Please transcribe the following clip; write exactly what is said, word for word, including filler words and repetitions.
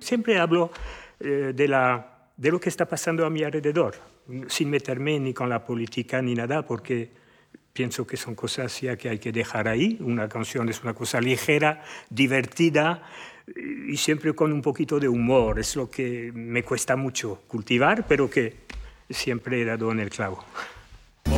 siempre hablo eh, de, la, de lo que está pasando a mi alrededor, sin meterme ni con la política ni nada, porque pienso que son cosas ya que hay que dejar ahí. Una canción es una cosa ligera, divertida y siempre con un poquito de humor. Es lo que me cuesta mucho cultivar, pero que siempre he dado en el clavo.